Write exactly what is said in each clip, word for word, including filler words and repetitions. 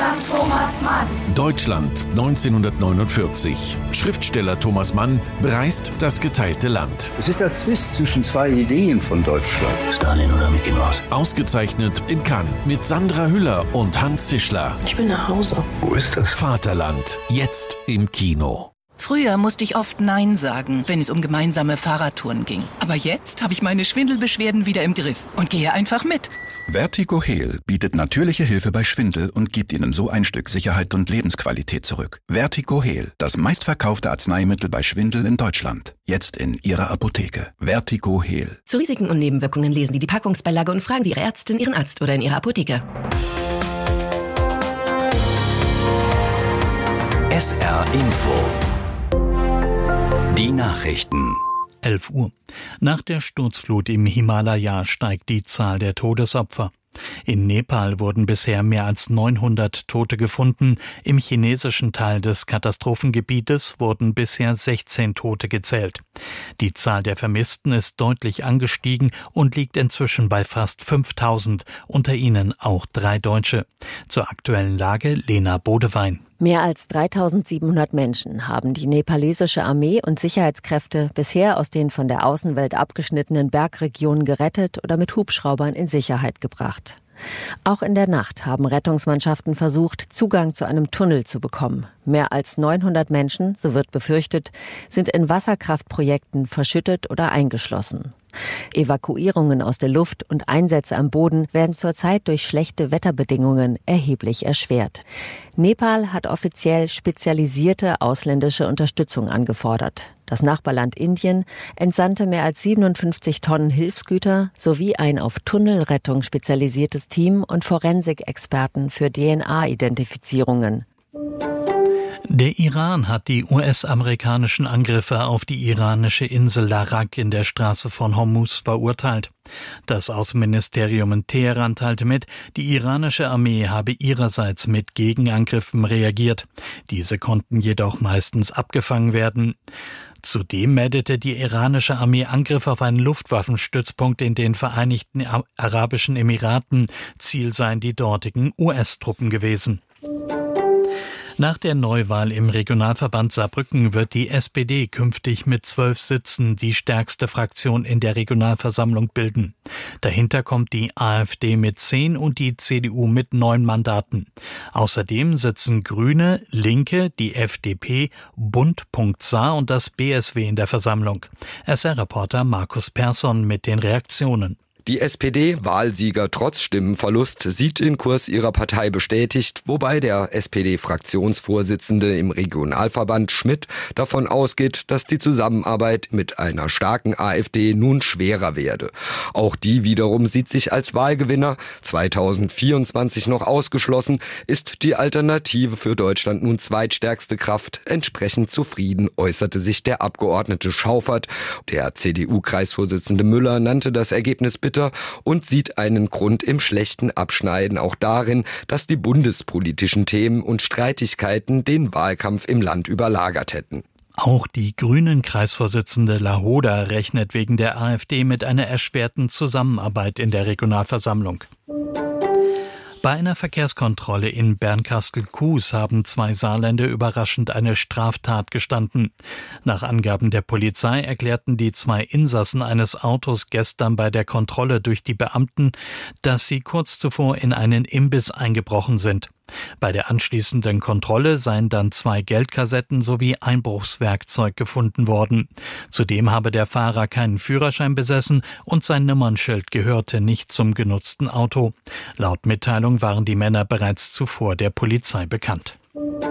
Deutschland Thomas Mann. Deutschland neunzehnhundertneunundvierzig. Schriftsteller Thomas Mann bereist das geteilte Land. Es ist der Zwist zwischen zwei Ideen von Deutschland. Stalin oder Mickey Mouse? Ausgezeichnet in Cannes mit Sandra Hüller und Hans Zischler. Ich will nach Hause. Wo ist das? Vaterland, jetzt im Kino. Früher musste ich oft Nein sagen, wenn es um gemeinsame Fahrradtouren ging. Aber jetzt habe ich meine Schwindelbeschwerden wieder im Griff und gehe einfach mit. Vertigo Heal bietet natürliche Hilfe bei Schwindel und gibt Ihnen so ein Stück Sicherheit und Lebensqualität zurück. Vertigo Heal, das meistverkaufte Arzneimittel bei Schwindel in Deutschland. Jetzt in Ihrer Apotheke. Vertigo Heal. Zu Risiken und Nebenwirkungen lesen Sie die Packungsbeilage und fragen Sie Ihre Ärztin, Ihren Arzt oder in Ihrer Apotheke. S R Info. Die Nachrichten. elf Uhr. Nach der Sturzflut im Himalaya steigt die Zahl der Todesopfer. In Nepal wurden bisher mehr als neunhundert Tote gefunden. Im chinesischen Teil des Katastrophengebietes wurden bisher sechzehn Tote gezählt. Die Zahl der Vermissten ist deutlich angestiegen und liegt inzwischen bei fast fünftausend, unter ihnen auch drei Deutsche. Zur aktuellen Lage Lena Bodewein. Mehr als dreitausendsiebenhundert Menschen haben die nepalesische Armee und Sicherheitskräfte bisher aus den von der Außenwelt abgeschnittenen Bergregionen gerettet oder mit Hubschraubern in Sicherheit gebracht. Auch in der Nacht haben Rettungsmannschaften versucht, Zugang zu einem Tunnel zu bekommen. Mehr als neunhundert Menschen, so wird befürchtet, sind in Wasserkraftprojekten verschüttet oder eingeschlossen. Evakuierungen aus der Luft und Einsätze am Boden werden zurzeit durch schlechte Wetterbedingungen erheblich erschwert. Nepal hat offiziell spezialisierte ausländische Unterstützung angefordert. Das Nachbarland Indien entsandte mehr als siebenundfünfzig Tonnen Hilfsgüter sowie ein auf Tunnelrettung spezialisiertes Team und Forensikexperten für D N A-Identifizierungen. Der Iran hat die U S-amerikanischen Angriffe auf die iranische Insel Larak in der Straße von Hormuz verurteilt. Das Außenministerium in Teheran teilte mit, die iranische Armee habe ihrerseits mit Gegenangriffen reagiert. Diese konnten jedoch meistens abgefangen werden. Zudem meldete die iranische Armee Angriffe auf einen Luftwaffenstützpunkt in den Vereinigten Arabischen Emiraten. Ziel seien die dortigen U S-Truppen gewesen. Nach der Neuwahl im Regionalverband Saarbrücken wird die S P D künftig mit zwölf Sitzen die stärkste Fraktion in der Regionalversammlung bilden. Dahinter kommt die A f D mit zehn und die C D U mit neun Mandaten. Außerdem sitzen Grüne, Linke, die F D P, Bund.Saar und das B S W in der Versammlung. S R-Reporter Markus Persson mit den Reaktionen. Die S P D, Wahlsieger trotz Stimmenverlust, sieht den Kurs ihrer Partei bestätigt, wobei der S P D-Fraktionsvorsitzende im Regionalverband Schmidt davon ausgeht, dass die Zusammenarbeit mit einer starken A f D nun schwerer werde. Auch die wiederum sieht sich als Wahlgewinner. zweitausendvierundzwanzig noch ausgeschlossen, ist die Alternative für Deutschland nun zweitstärkste Kraft. Entsprechend zufrieden äußerte sich der Abgeordnete Schaufert. Der C D U-Kreisvorsitzende Müller nannte das Ergebnis bitter und sieht einen Grund im schlechten Abschneiden auch darin, dass die bundespolitischen Themen und Streitigkeiten den Wahlkampf im Land überlagert hätten. Auch die Grünen-Kreisvorsitzende Lahoda rechnet wegen der A f D mit einer erschwerten Zusammenarbeit in der Regionalversammlung. Bei einer Verkehrskontrolle in Bernkastel-Kues haben zwei Saarländer überraschend eine Straftat gestanden. Nach Angaben der Polizei erklärten die zwei Insassen eines Autos gestern bei der Kontrolle durch die Beamten, dass sie kurz zuvor in einen Imbiss eingebrochen sind. Bei der anschließenden Kontrolle seien dann zwei Geldkassetten sowie Einbruchswerkzeug gefunden worden. Zudem habe der Fahrer keinen Führerschein besessen und sein Nummernschild gehörte nicht zum genutzten Auto. Laut Mitteilung waren die Männer bereits zuvor der Polizei bekannt.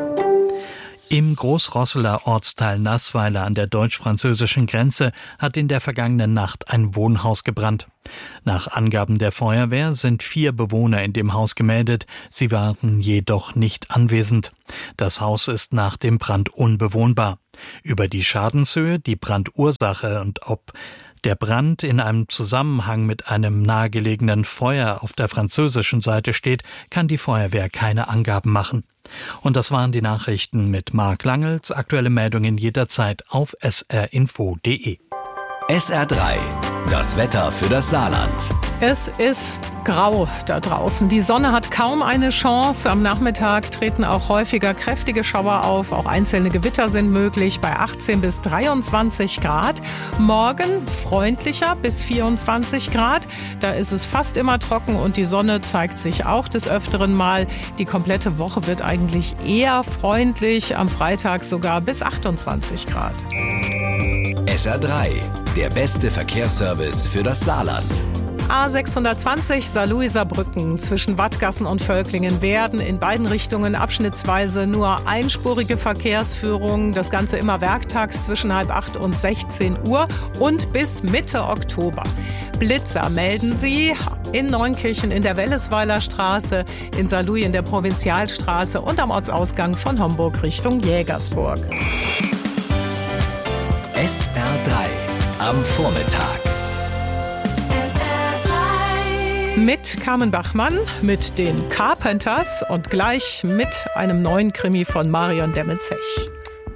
Im Großrosseler Ortsteil Naßweiler an der deutsch-französischen Grenze hat in der vergangenen Nacht ein Wohnhaus gebrannt. Nach Angaben der Feuerwehr sind vier Bewohner in dem Haus gemeldet, sie waren jedoch nicht anwesend. Das Haus ist nach dem Brand unbewohnbar. Über die Schadenshöhe, die Brandursache und ob der Brand in einem Zusammenhang mit einem nahegelegenen Feuer auf der französischen Seite steht, kann die Feuerwehr keine Angaben machen. Und das waren die Nachrichten mit Marc Langels. Aktuelle Meldungen jederzeit auf s r info punkt d e. S R drei. Das Wetter für das Saarland. Es ist grau da draußen. Die Sonne hat kaum eine Chance. Am Nachmittag treten auch häufiger kräftige Schauer auf. Auch einzelne Gewitter sind möglich bei achtzehn bis dreiundzwanzig Grad. Morgen freundlicher bis vierundzwanzig Grad. Da ist es fast immer trocken und die Sonne zeigt sich auch des Öfteren mal. Die komplette Woche wird eigentlich eher freundlich. Am Freitag sogar bis achtundzwanzig Grad. S R drei, der beste Verkehrsservice für das Saarland. A sechshundertzwanzig Saarlouiser-Brücken zwischen Wattgassen und Völklingen werden in beiden Richtungen abschnittsweise nur einspurige Verkehrsführung. Das Ganze immer werktags zwischen halb acht und sechzehn Uhr und bis Mitte Oktober. Blitzer melden sie in Neunkirchen in der Wellesweiler Straße, in Saarlouis in der Provinzialstraße und am Ortsausgang von Homburg Richtung Jägersburg. S R drei am Vormittag. Mit Carmen Bachmann, mit den Carpenters und gleich mit einem neuen Krimi von Marion Demme-Zech.